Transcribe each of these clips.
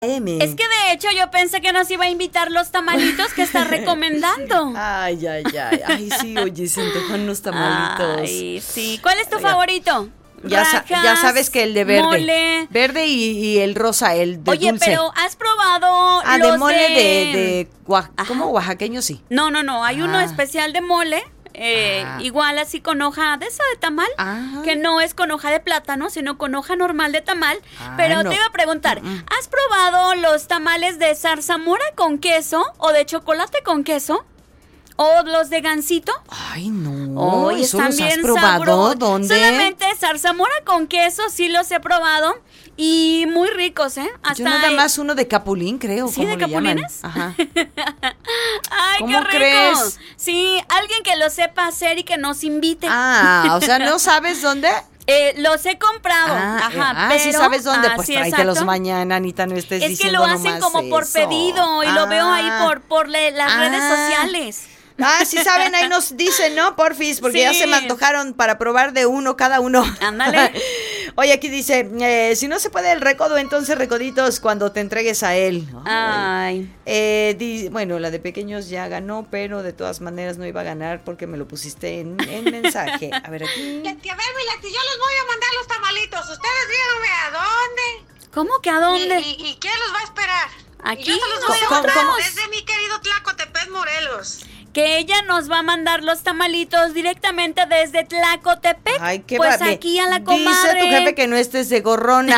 Es que de hecho yo pensé que nos iba a invitar los tamalitos que está recomendando. Ay, sí, oye, se antojan los tamalitos. Ay, sí. ¿Cuál es tu favorito? Ya sabes que el de verde. Mole. Verde y el rosa, el de Oye, dulce. pero ¿has probado los de mole de ¿cómo? Oaxaqueño, sí. No, hay uno especial de mole. Igual así con hoja de esa de tamal, que no es con hoja de plátano, sino con hoja normal de tamal. Pero te iba a preguntar, ¿has probado los tamales de zarzamora con queso o de chocolate con queso? ¿O los de gansito? Ay, no. Oye, ¿eso están los has bien probado? sabrosos. ¿Dónde? Solamente zarzamora con queso, sí los he probado. Y muy ricos, ¿eh? Yo nada más uno de capulín, creo. ¿Sí, de capulines? Ajá. Ay, ¿Cómo qué rico. crees? Sí, alguien que lo sepa hacer y que nos invite. O sea, ¿no sabes dónde? Los he comprado. Pero, sí sabes dónde, pues tráetelos exacto. mañana, Anita, no estés diciendo nomás. Es que lo hacen como por pedido y lo veo ahí por las redes sociales. Sí saben, ahí nos dicen, ¿no? Porfis, porque ya se me antojaron para probar de uno cada uno. Ándale. Oye, aquí dice, si no se puede el recodo, entonces recoditos cuando te entregues a él. Ay. Bueno, la de pequeños ya ganó, pero de todas maneras no iba a ganar porque me lo pusiste en mensaje. A ver, aquí. A ver, Mileti, yo les voy a mandar los tamalitos. Ustedes díganme a dónde. ¿Cómo que a dónde? ¿Y quién los va a esperar? Aquí. Y yo se los voy a mandar desde mi querido Tlacotepec, Morelos. Que ella nos va a mandar los tamalitos directamente desde Tlacotepec. Ay, qué pues aquí a la comadre. Dice tu jefe que no estés de gorrona.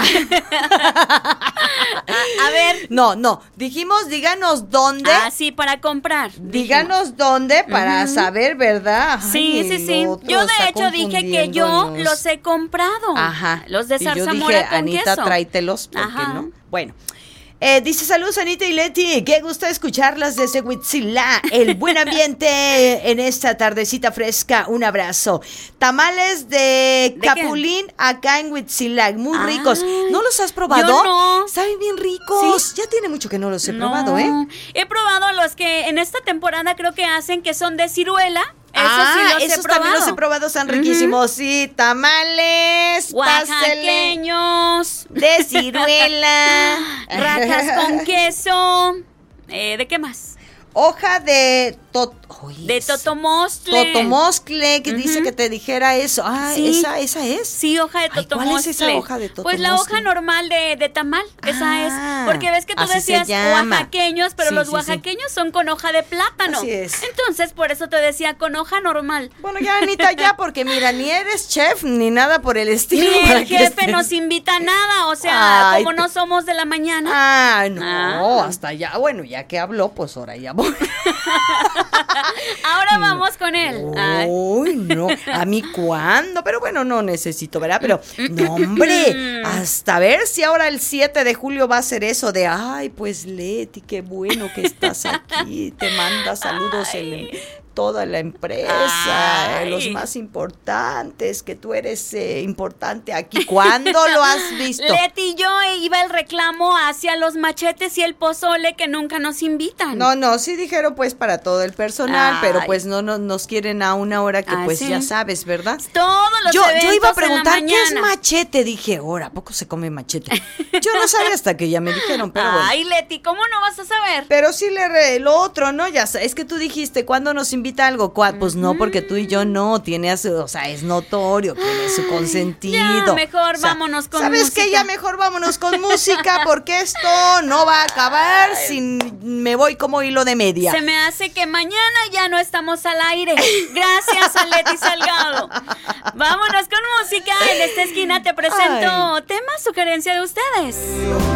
A ver. No. Dijimos, díganos dónde. Sí, para comprar. Díganos dónde para saber, ¿verdad? Sí. Yo de hecho dije que yo los he comprado. Los de zarzamora y yo dije, con Anita, queso. tráetelos, ¿por qué no? Bueno. Dice, saludos Anita y Leti, qué gusto escucharlas desde Huitzilá, el buen ambiente en esta tardecita fresca, un abrazo. Tamales de capulín acá en Huitzilá, muy ricos. ¿No los has probado? Yo no. Saben bien ricos. ¿Sí? Ya tiene mucho que no los he probado, He probado los que en esta temporada creo que hacen que son de ciruela. Esos también los he probado, están riquísimos. Sí, tamales oaxaqueños de ciruela, rajas con queso. ¿De qué más? Hoja de totomostle. Totomostle, que dice que te dijera eso. ¿Esa es? Sí, hoja de totomostle. ¿Cuál es esa hoja de totomostle? Pues la hoja normal de tamal, esa es. Porque ves que tú decías oaxaqueños, pero los oaxaqueños son con hoja de plátano. Así es. Entonces, por eso te decía con hoja normal. Bueno, ya, Anita, porque mira, ni eres chef, ni nada por el estilo. Ni el jefe nos invita a nada, o sea, como no somos de la mañana. No, hasta ya, bueno, ya que habló, pues ahora ya voy. Ahora vamos con él. Uy, no, ¿a mí cuándo? Pero bueno, no necesito, ¿verdad? Pero, no, hombre, hasta ver si ahora el 7 de julio va a ser eso de, pues Leti, qué bueno que estás aquí, te manda saludos toda la empresa, los más importantes, que tú eres importante aquí. ¿Cuándo lo has visto? Leti, yo iba el reclamo hacia los machetes y el pozole que nunca nos invitan. No, sí dijeron pues para todo el personal, pero pues no nos quieren a una hora que pues ya sabes, ¿verdad? Todos los eventos yo iba a preguntar, en la ¿qué es mañana? machete? Dije, ¿a poco se come machete? Yo no sabía hasta que ya me dijeron, pero bueno. Ay, Leti, ¿cómo no vas a saber? Pero sí lo otro, ¿no? Ya sabes, es que tú dijiste, ¿cuándo nos invita algo? Pues no, porque tú y yo no, es notorio, tiene su consentido. Ya, mejor vámonos con música. ¿Sabes qué? Ya mejor vámonos con música, porque esto no va a acabar sin me voy como hilo de media. Se me hace que mañana ya no estamos al aire. Gracias a Leti Salgado. Vámonos con música. En esta esquina te presento temas, sugerencia de ustedes.